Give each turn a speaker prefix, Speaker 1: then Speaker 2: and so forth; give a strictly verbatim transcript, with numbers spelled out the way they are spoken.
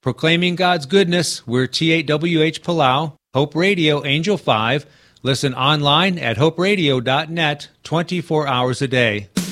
Speaker 1: Proclaiming God's goodness, we're T eight W H Palau, Hope Radio Angel five. Listen online at hope radio dot net twenty-four hours a day.